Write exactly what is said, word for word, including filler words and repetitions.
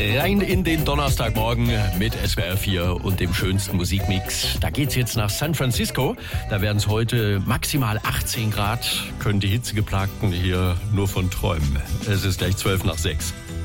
Rein in den Donnerstagmorgen mit S W R vier und dem schönsten Musikmix. Da geht's jetzt nach San Francisco. Da werden es heute maximal achtzehn Grad. Können die Hitzegeplagten hier nur von träumen. Es ist gleich zwölf nach sechs.